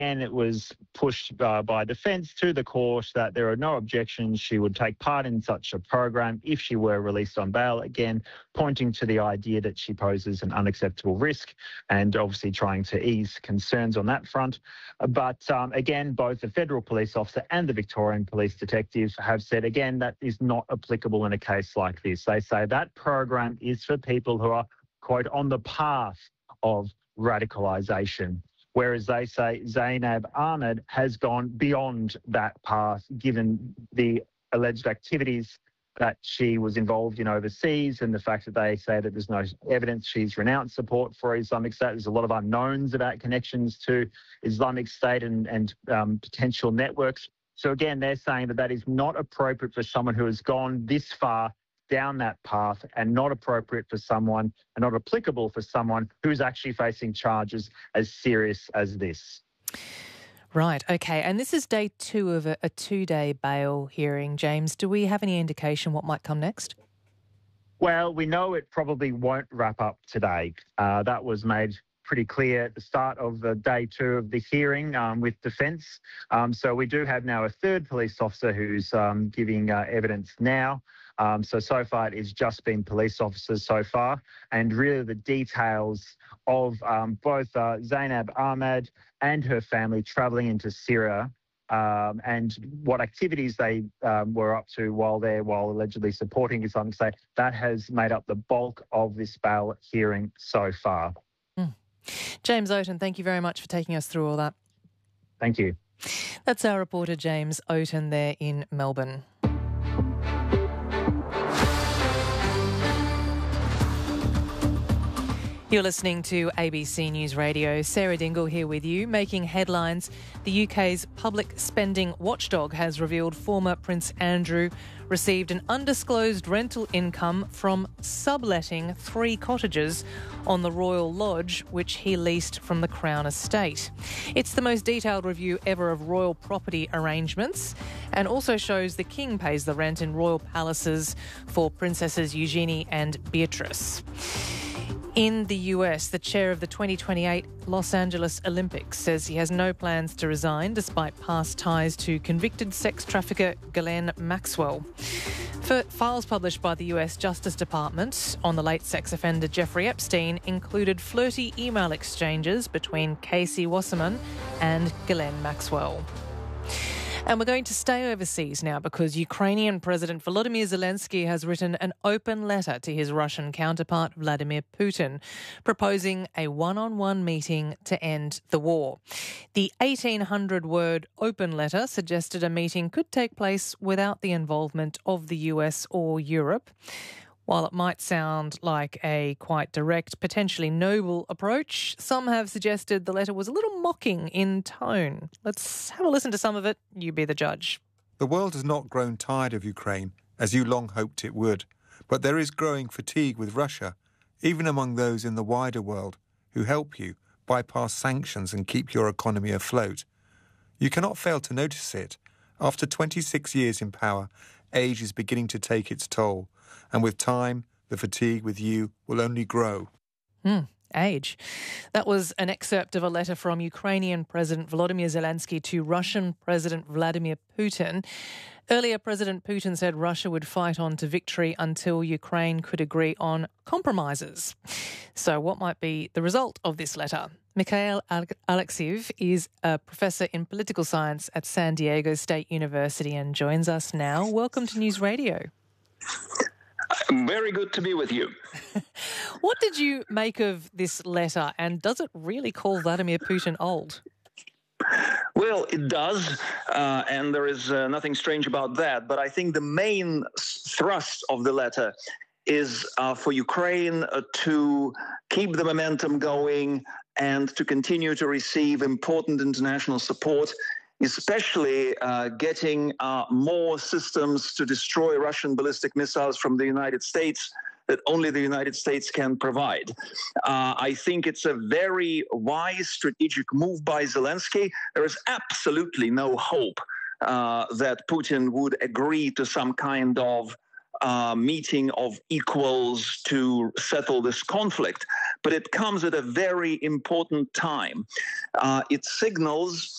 And it was pushed by defence to the court that there are no objections. She would take part in such a program if she were released on bail, again, pointing to the idea that she poses an unacceptable risk and obviously trying to ease concerns on that front. But again, both the federal police officer and the Victorian police detective have said, again, that is not applicable in a case like this. They say that program is for people who are, quote, on the path of radicalisation. Whereas they say Zainab Ahmed has gone beyond that path, given the alleged activities that she was involved in overseas and the fact that they say that there's no evidence she's renounced support for Islamic State. There's a lot of unknowns about connections to Islamic State and potential networks. So again, they're saying that that is not appropriate for someone who has gone this far down that path and not appropriate for someone and not applicable for someone who's actually facing charges as serious as this. Right, okay. And this is day 2 of a 2-day bail hearing. James, do we have any indication what might come next? Well, we know it probably won't wrap up today. That was made pretty clear at the start of day 2 of the hearing with defence. So we do have now a third police officer who's giving evidence now. So far it's just been police officers so far, and really the details of both Zainab Ahmed and her family travelling into Syria and what activities they were up to while allegedly supporting Islamic State, that has made up the bulk of this bail hearing so far. James Oaten, thank you very much for taking us through all that. Thank you. That's our reporter James Oaten there in Melbourne. You're listening to ABC News Radio. Sarah Dingle here with you, making headlines. The UK's public spending watchdog has revealed former Prince Andrew received an undisclosed rental income from subletting 3 cottages on the Royal Lodge, which he leased from the Crown Estate. It's the most detailed review ever of royal property arrangements and also shows the King pays the rent in royal palaces for Princesses Eugenie and Beatrice. In the US, the chair of the 2028 Los Angeles Olympics says he has no plans to resign despite past ties to convicted sex trafficker Ghislaine Maxwell. For files published by the US Justice Department on the late sex offender Jeffrey Epstein included flirty email exchanges between Casey Wasserman and Ghislaine Maxwell. And we're going to stay overseas now because Ukrainian President Volodymyr Zelensky has written an open letter to his Russian counterpart Vladimir Putin, proposing a one-on-one meeting to end the war. The 1,800-word open letter suggested a meeting could take place without the involvement of the US or Europe. While it might sound like a quite direct, potentially noble approach, some have suggested the letter was a little mocking in tone. Let's have a listen to some of it. You be the judge. The world has not grown tired of Ukraine, as you long hoped it would, but there is growing fatigue with Russia, even among those in the wider world who help you bypass sanctions and keep your economy afloat. You cannot fail to notice it. After 26 years in power, age is beginning to take its toll. And with time, the fatigue with you will only grow. Age. That was an excerpt of a letter from Ukrainian President Volodymyr Zelensky to Russian President Vladimir Putin. Earlier, President Putin said Russia would fight on to victory until Ukraine could agree on compromises. So what might be the result of this letter? Mikhail Alexeyev is a professor in political science at San Diego State University and joins us now. Welcome to News Radio. Very good to be with you. What did you make of this letter, and does it really call Vladimir Putin old? Well, it does, and there is nothing strange about that. But I think the main thrust of the letter is for Ukraine to keep the momentum going and to continue to receive important international support, especially getting more systems to destroy Russian ballistic missiles from the United States that only the United States can provide. I think it's a very wise strategic move by Zelensky. There is absolutely no hope that Putin would agree to some kind of meeting of equals to settle this conflict, but it comes at a very important time. It signals